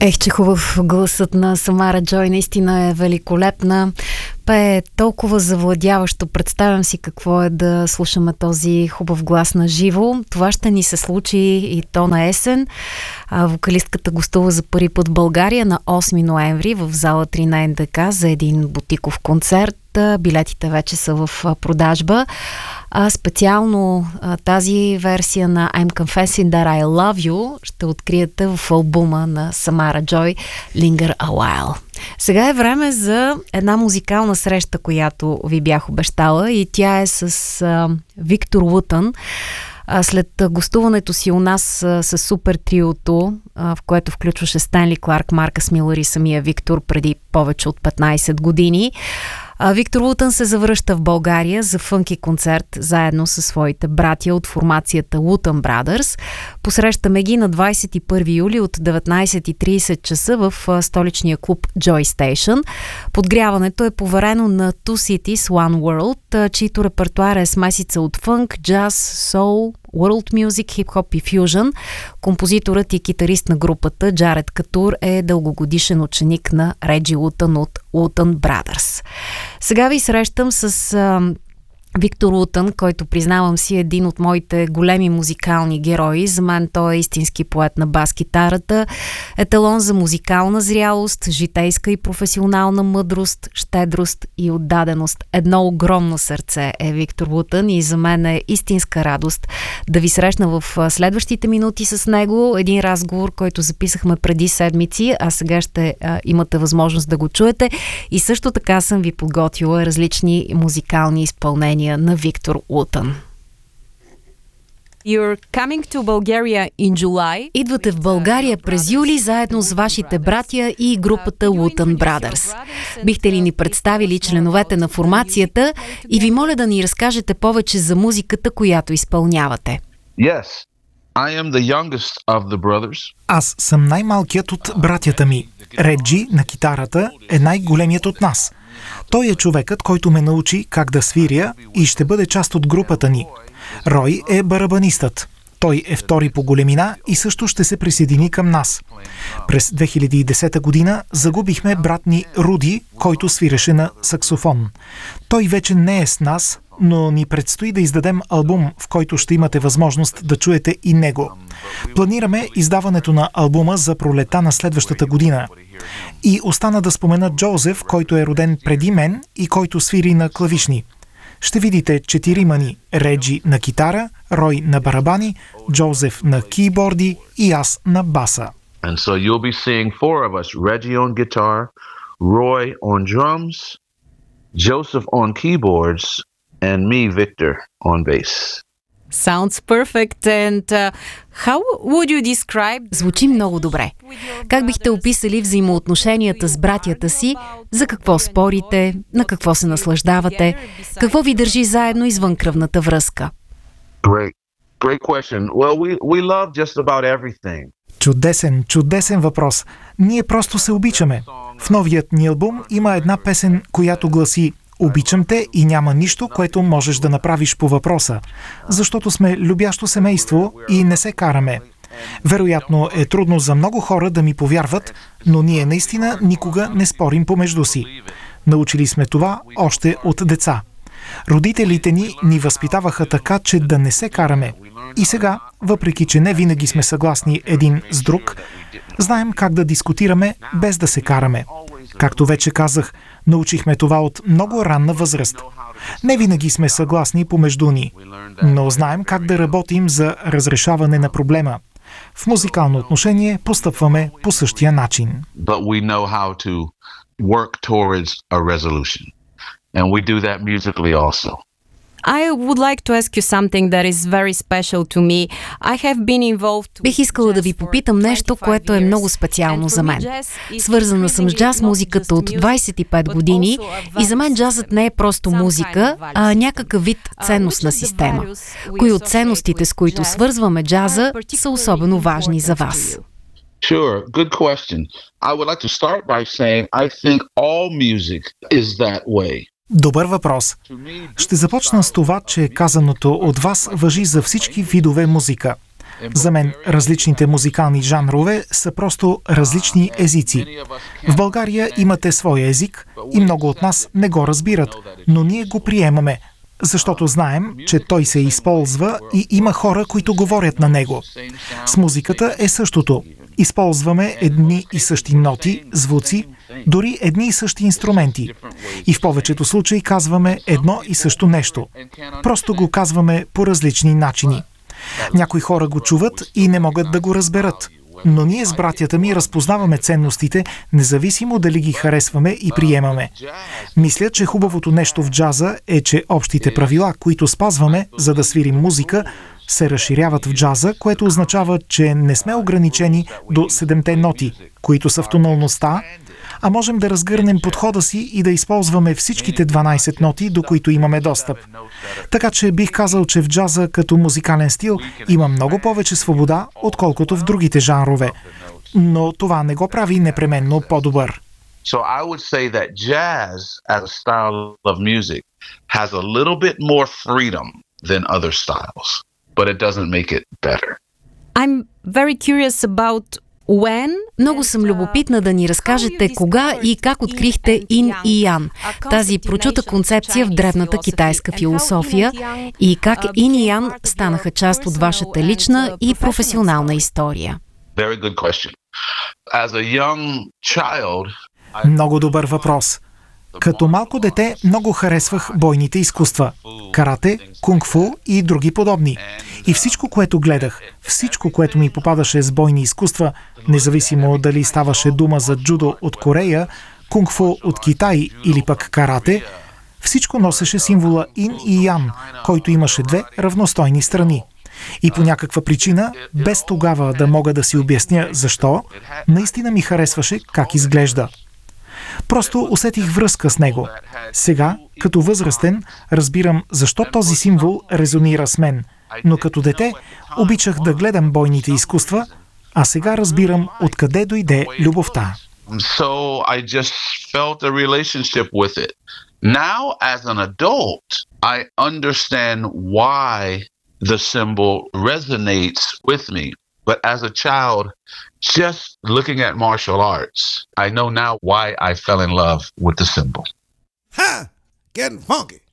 Ех, че хубав гласът на Самара Джой, наистина е великолепна. Пее толкова завладяващо. Представям си какво е да слушаме този хубав глас на живо. Това ще ни се случи и то на есен. Вокалистката гостува за първи път в България на 8 ноември в зала 3 на НДК за един бутиков концерт. Билетите вече са в продажба. Специално тази версия на I'm Confessing That I Love You ще откриете в албума на Самара Джой Linger a While. Сега е време за една музикална среща, която ви бях обещала, и тя е с Виктор Лутън. След гостуването си у нас с супер триото, в което включваше Стенли Кларк, Маркъс Милър и самия Виктор преди повече от 15 години, Виктор Лутън се завръща в България за фънки концерт заедно със своите братя от формацията Лутън Brothers. Посрещаме ги на 21 юли от 19:30 часа в столичния клуб Joy Station. Подгряването е поверено на Two Cities One World, чийто репертуар е смесица от фънк, джаз, соул, world music, хип-хоп и фюжън. Композиторът и китарист на групата Джаред Катур е дългогодишен ученик на Реджи Лутън от Лутън Brothers. Сега ви срещам с Виктор Лутън, който, признавам си, е един от моите големи музикални герои. За мен той е истински поет на бас-китарата, еталон за музикална зрялост, житейска и професионална мъдрост, щедрост и отдаденост. Едно огромно сърце е Виктор Лутън и за мен е истинска радост да ви срещна в следващите минути с него. Един разговор, който записахме преди седмици, а сега ще имате възможност да го чуете. И също така съм ви подготвила различни музикални изпълнения на Виктор Лутън. You're coming to Bulgaria in July. Идвате в България през юли заедно с вашите братя и групата Лутън Brothers. Бихте ли ни представили членовете на формацията и ви моля да ни разкажете повече за музиката, която изпълнявате? Yes. I am the youngest of the brothers. Аз съм най-малкият от братята ми. Реджи на китарата е най-големият от нас. Той е човекът, който ме научи как да свиря и ще бъде част от групата ни. Рой е барабанистът. Той е втори по големина и също ще се присъедини към нас. През 2010 година загубихме брат ни Руди, който свиреше на саксофон. Той вече не е с нас, но ни предстои да издадем албум, в който ще имате възможност да чуете и него. Планираме издаването на албума за пролета на следващата година. И остана да спомена Джозеф, който е роден преди мен и който свири на клавишни. Ще видите 4 мани: Реджи на китара, Рой на барабани, Джозеф на кийборди и аз на баса. And so you'll be seeing 4 of us: Reggie on guitar, Roy on drums, Joseph on keyboards, and me, Victor, on bass. Sounds perfect. And how would you describe... Звучи много добре. Как бихте описали взаимоотношенията с братята си? За какво спорите? На какво се наслаждавате? Какво ви държи заедно извън кръвната връзка? Great question. Well, we love just about everything. Чудесен въпрос. Ние просто се обичаме. В новият ни албум има една песен, която гласи: "Обичам те и няма нищо, което можеш да направиш по въпроса", защото сме любящо семейство и не се караме. Вероятно е трудно за много хора да ми повярват, но ние наистина никога не спорим помежду си. Научили сме това още от деца. Родителите ни възпитаваха така, че да не се караме. И сега, въпреки че не винаги сме съгласни един с друг, знаем как да дискутираме без да се караме. Както вече казах, научихме това от много ранна възраст. Не винаги сме съгласни помежду ни, но знаем как да работим за разрешаване на проблема. В музикално отношение постъпваме по същия начин. But we know how to work towards a resolution. And we do that musically also. I would like to ask you something that is very special to me. I have been involved... Бих искала да ви попитам нещо, което е много специално за мен. Свързана съм с джаз музиката от 25 години и за мен джазът не е просто музика, а някакъв вид ценностна система. Кои от ценностите, с които свързваме джаза, са особено важни за вас? Sure, good question. I would like to start by saying I think all music is that way. Добър въпрос. Ще започна с това, че казаното от вас важи за всички видове музика. За мен различните музикални жанрове са просто различни езици. В България имате своя език и много от нас не го разбират, но ние го приемаме, защото знаем, че той се използва и има хора, които говорят на него. С музиката е същото. Използваме едни и същи ноти, звуци, дори едни и същи инструменти. И в повечето случаи казваме едно и също нещо. Просто го казваме по различни начини. Някои хора го чуват и не могат да го разберат. Но ние с братята ми разпознаваме ценностите, независимо дали ги харесваме и приемаме. Мисля, че хубавото нещо в джаза е, че общите правила, които спазваме, за да свирим музика, се разширяват в джаза, което означава, че не сме ограничени до 7-те ноти, които са в тоналността, а можем да разгърнем подхода си и да използваме всичките 12 ноти, до които имаме достъп. Така че бих казал, че в джаза като музикален стил има много повече свобода, отколкото в другите жанрове. Но това не го прави непременно по-добър. So I would say that jazz as a style of music has a little bit more freedom than other styles, but it doesn't make it better. I'm very curious about when. Много съм любопитна да ни разкажете кога и как открихте Ин и Ян, тази прочута концепция в древната китайска философия, и как Ин и Ян станаха част от вашата лична и професионална история. Very good question. As a young child, Много добър въпрос. Като малко дете много харесвах бойните изкуства – карате, кунг-фу и други подобни. И всичко, което гледах, всичко, което ми попадаше с бойни изкуства, независимо дали ставаше дума за джудо от Корея, кунг-фу от Китай или пък карате, всичко носеше символа Ин и Ян, който имаше две равностойни страни. И по някаква причина, без тогава да мога да си обясня защо, наистина ми харесваше как изглежда. Просто усетих връзка с него. Сега, като възрастен, разбирам защо този символ резонира с мен. Но като дете обичах да гледам бойните изкуства, а сега разбирам откъде дойде любовта. so I just felt a relationship with it. Now, as an adult, I understand why the symbol resonates with me. But as a child, just looking at martial arts, I know now why I fell in love with the symbol. Ha! Getting funky.